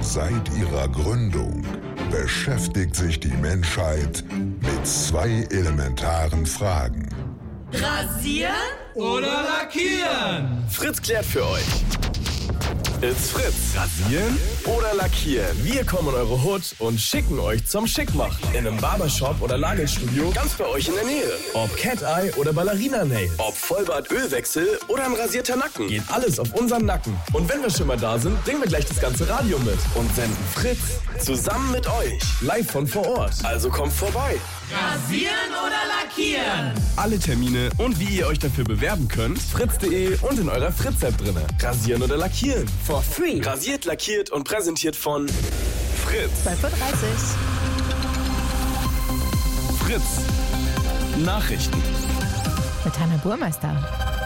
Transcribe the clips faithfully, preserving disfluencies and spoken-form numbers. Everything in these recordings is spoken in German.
Seit ihrer Gründung beschäftigt sich die Menschheit mit zwei elementaren Fragen. Rasieren oder lackieren? Fritz klärt für euch. It's Fritz. Rasieren oder lackieren? Wir kommen in eure Hut und schicken euch zum Schickmachen. In einem Barbershop oder Nagelstudio ganz bei euch in der Nähe. Ob Cat-Eye oder Ballerina-Nails. Ob Vollbart-Ölwechsel oder ein rasierter Nacken. Geht alles auf unseren Nacken. Und wenn wir schon mal da sind, bringen wir gleich das ganze Radio mit. Und senden Fritz zusammen mit euch. Live von vor Ort. Also kommt vorbei. Rasieren oder lackieren? Alle Termine und wie ihr euch dafür bewerben könnt, fritz punkt de und in eurer Fritz-App drinne. Rasieren oder lackieren? For free. Rasiert, lackiert und präsentiert von Fritz. zwölf Uhr dreißig. Fritz. Nachrichten. Mit Hanna Burmeister.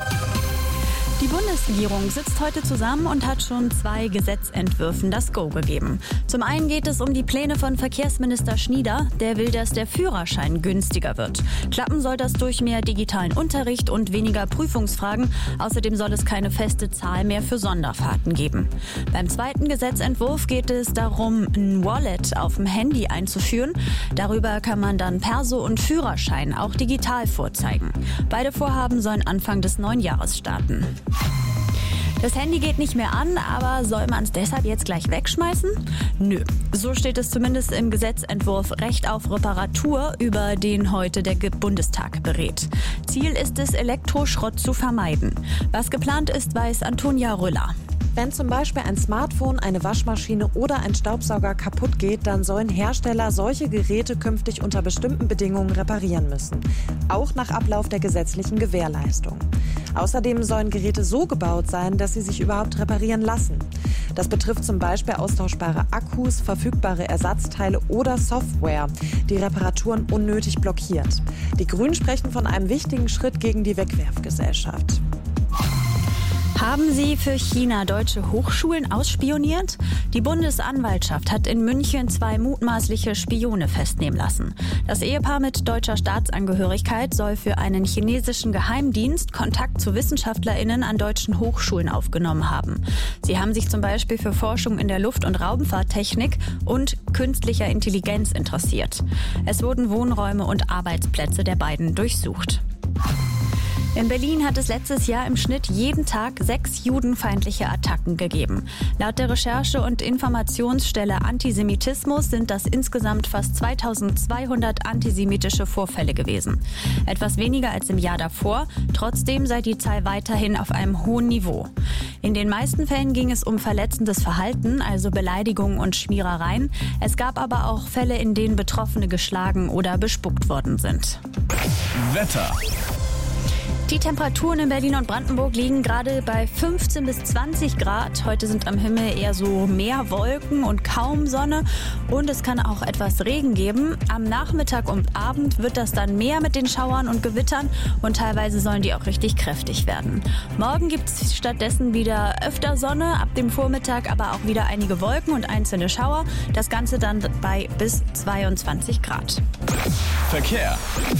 Die Bundesregierung sitzt heute zusammen und hat schon zwei Gesetzentwürfen das Go gegeben. Zum einen geht es um die Pläne von Verkehrsminister Schnieder. Der will, dass der Führerschein günstiger wird. Klappen soll das durch mehr digitalen Unterricht und weniger Prüfungsfragen. Außerdem soll es keine feste Zahl mehr für Sonderfahrten geben. Beim zweiten Gesetzentwurf geht es darum, ein Wallet auf dem Handy einzuführen. Darüber kann man dann Perso und Führerschein auch digital vorzeigen. Beide Vorhaben sollen Anfang des neuen Jahres starten. Das Handy geht nicht mehr an, aber soll man es deshalb jetzt gleich wegschmeißen? Nö. So steht es zumindest im Gesetzentwurf Recht auf Reparatur, über den heute der Bundestag berät. Ziel ist es, Elektroschrott zu vermeiden. Was geplant ist, weiß Antonia Rüller. Wenn zum Beispiel ein Smartphone, eine Waschmaschine oder ein Staubsauger kaputt geht, dann sollen Hersteller solche Geräte künftig unter bestimmten Bedingungen reparieren müssen. Auch nach Ablauf der gesetzlichen Gewährleistung. Außerdem sollen Geräte so gebaut sein, dass sie sich überhaupt reparieren lassen. Das betrifft zum Beispiel austauschbare Akkus, verfügbare Ersatzteile oder Software, die Reparaturen unnötig blockiert. Die Grünen sprechen von einem wichtigen Schritt gegen die Wegwerfgesellschaft. Haben Sie für China deutsche Hochschulen ausspioniert? Die Bundesanwaltschaft hat in München zwei mutmaßliche Spione festnehmen lassen. Das Ehepaar mit deutscher Staatsangehörigkeit soll für einen chinesischen Geheimdienst Kontakt zu WissenschaftlerInnen an deutschen Hochschulen aufgenommen haben. Sie haben sich zum Beispiel für Forschung in der Luft- und Raumfahrttechnik und künstlicher Intelligenz interessiert. Es wurden Wohnräume und Arbeitsplätze der beiden durchsucht. In Berlin hat es letztes Jahr im Schnitt jeden Tag sechs judenfeindliche Attacken gegeben. Laut der Recherche- und Informationsstelle Antisemitismus sind das insgesamt fast zweitausendzweihundert antisemitische Vorfälle gewesen. Etwas weniger als im Jahr davor, trotzdem sei die Zahl weiterhin auf einem hohen Niveau. In den meisten Fällen ging es um verletzendes Verhalten, also Beleidigungen und Schmierereien. Es gab aber auch Fälle, in denen Betroffene geschlagen oder bespuckt worden sind. Wetter. Die Temperaturen in Berlin und Brandenburg liegen gerade bei fünfzehn bis zwanzig Grad. Heute sind am Himmel eher so mehr Wolken und kaum Sonne. Und es kann auch etwas Regen geben. Am Nachmittag und Abend wird das dann mehr mit den Schauern und Gewittern. Und teilweise sollen die auch richtig kräftig werden. Morgen gibt es stattdessen wieder öfter Sonne. Ab dem Vormittag aber auch wieder einige Wolken und einzelne Schauer. Das Ganze dann bei bis zweiundzwanzig Grad. Verkehr.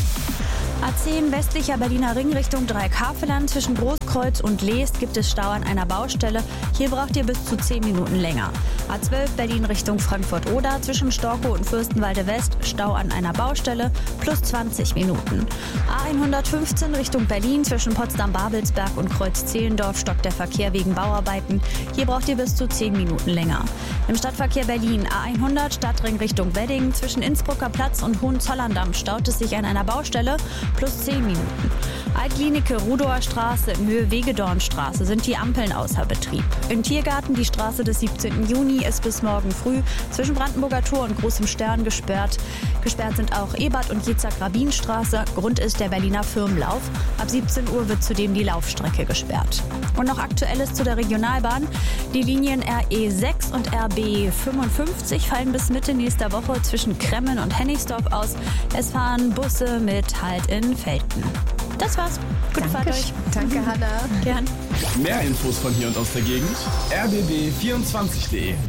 A zehn westlicher Berliner Ring Richtung Dreieckhaveland. Zwischen Großkreuz und Leest gibt es Stau an einer Baustelle. Hier braucht ihr bis zu zehn Minuten länger. A zwölf Berlin Richtung Frankfurt-Oder. Zwischen Storkow und Fürstenwalde West Stau an einer Baustelle plus zwanzig Minuten. A hundertfünfzehn Richtung Berlin. Zwischen Potsdam-Babelsberg und Kreuz-Zehlendorf stockt der Verkehr wegen Bauarbeiten. Hier braucht ihr bis zu zehn Minuten länger. Im Stadtverkehr Berlin A hundert Stadtring Richtung Wedding. Zwischen Innsbrucker Platz und Hohenzollerndamm staut es sich an einer Baustelle plus zehn Minuten. Altklinike Rudower Straße in Höhe Wegedornstraße sind die Ampeln außer Betrieb. Im Tiergarten die Straße des siebzehnten Juni ist bis morgen früh zwischen Brandenburger Tor und Großem Stern gesperrt. Gesperrt sind auch Ebert und Jitzak-Rabin-Straße. Grund ist der Berliner Firmenlauf. Ab siebzehn Uhr wird zudem die Laufstrecke gesperrt. Und noch Aktuelles zu der Regionalbahn. Die Linien R E sechs und R B fünfundfünfzig fallen bis Mitte nächster Woche zwischen Kremmen und Hennigsdorf aus. Es fahren Busse mit Halt in Velten. Das war's. Gute Fahrt euch. Danke, Hanna. Gern. Mehr Infos von hier und aus der Gegend. r b b vierundzwanzig punkt de.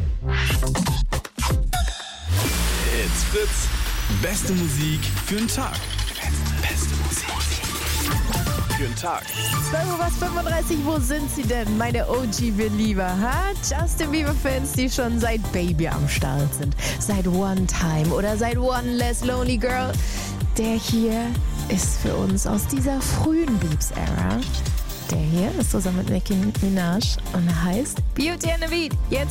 It's Fritz. Beste Musik für den Tag. Beste, beste Musik. für den Tag. zwei Uhr fünfunddreißig, wo sind sie denn, meine O G-Belieber? Ha? Justin Bieber-Fans, die schon seit Baby am Start sind. Seit One Time oder seit One Less Lonely Girl. Der hier ist für uns aus dieser frühen Beeps-Ära. Der hier ist zusammen mit Nicki Minaj und heißt Beauty and the Beat. Jetzt